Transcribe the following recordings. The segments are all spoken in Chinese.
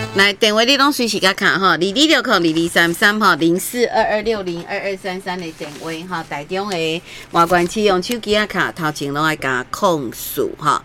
来，电话你拢随时甲卡哈，22602233哈，0422602233的电话哈，台中的外关市用手机啊卡，头前拢爱加控诉哈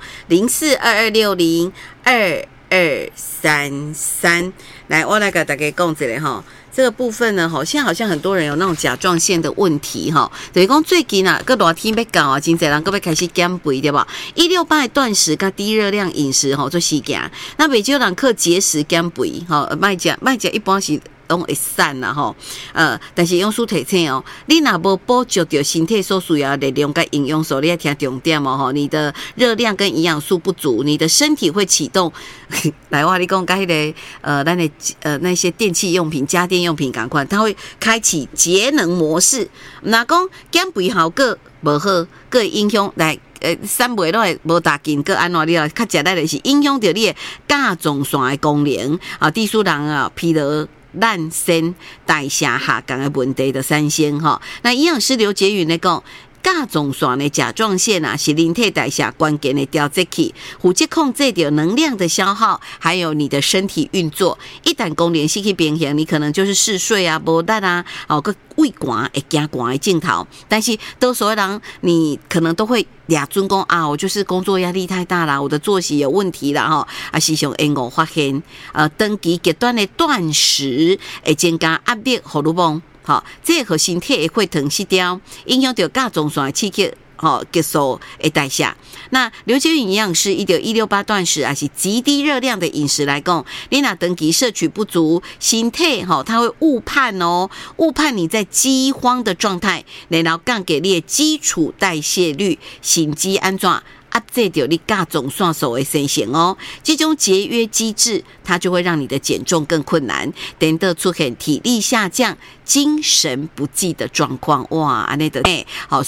，0422602233。来，我来给大家讲一下哈。这个部分呢，现在好像很多人有那种甲状腺的问题哈，就是讲最近啊，个热天要到啊，真侪人个要开始减肥对吧？168的断食跟低热量饮食做事情，那袂少人靠节食减肥卖食一般是拢会散啦吼，但是用书提醒哦，你若无补足到身体所需要的力量跟营养素，你要听重点哦，你的热量跟营养素不足，你的身体会启动。来话你讲，跟那个咱的那些电器用品、家电用品赶快，它会开启节能模式。那讲减肥效果无好，个会影响来。三味都会无大劲，个安怎你啊？较食力就是影响到你的甲状腺的功能啊，低数人啊，疲劳。烂身代谢下降的问题的三先哈，那营养师刘杰宇来讲，甲状腺的甲状腺啊是人体代谢关键的调节器，负责控制掉能量的消耗，还有你的身体运作。一旦功能失去平衡，你可能就是嗜睡啊、无力啊，个胃寒会惊寒的镜头。但是多数的人，你可能都会俩准讲啊，我就是工作压力太大啦，我的作息有问题啦哈，时常会误发现长期极端的断食会增加压力荷尔蒙。好，这和身体会糖失调，影响到甲状腺的刺激，激素的代谢。那刘杰宇营养师168断食还是极低热量的饮食来讲，你若长期摄取不足，身体它会误判你在饥荒的状态，然后降给你的基础代谢率，心肌安怎？压制到你甲状腺素的生成哦，这种节约机制，它就会让你的减重更困难，等到出现体力下降、精神不济的状况。哇，安尼的好。